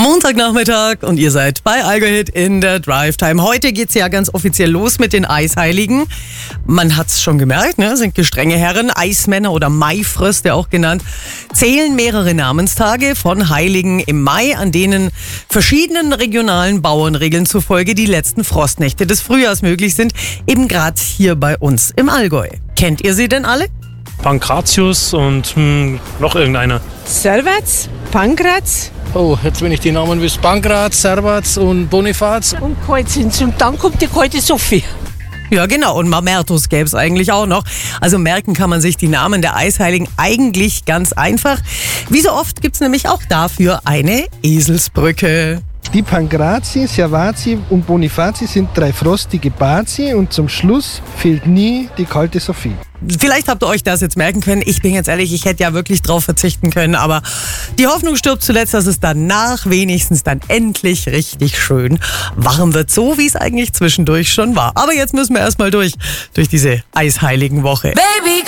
Montagnachmittag und ihr seid bei Allgäu-Hit in der Drive-Time. Heute geht's ja ganz offiziell los mit den Eisheiligen. Man hat's schon gemerkt, ne? Sind gestrenge Herren, Eismänner oder Maifröste auch genannt, zählen mehrere Namenstage von Heiligen im Mai, an denen verschiedenen regionalen Bauernregeln zufolge die letzten Frostnächte des Frühjahrs möglich sind, eben gerade hier bei uns im Allgäu. Kennt ihr sie denn alle? Pankratius und noch irgendeiner. Servats, Pankraz. Oh, jetzt wenn ich die Namen wüsste. Pankraz, Servats und Bonifaz. Und Kreuzins. Und dann kommt die Kalte Sophie. Ja, genau. Und Mamertus gäbe es eigentlich auch noch. Also merken kann man sich die Namen der Eisheiligen eigentlich ganz einfach. Wie so oft gibt's nämlich auch dafür eine Eselsbrücke. Die Pankrazi, Servazi und Bonifazi sind 3 frostige Bazi und zum Schluss fehlt nie die kalte Sophie. Vielleicht habt ihr euch das jetzt merken können. Ich bin jetzt ehrlich, ich hätte ja wirklich drauf verzichten können, aber die Hoffnung stirbt zuletzt, dass es danach wenigstens dann endlich richtig schön warm wird, so wie es eigentlich zwischendurch schon war. Aber jetzt müssen wir erstmal durch diese Eisheiligen Woche. Baby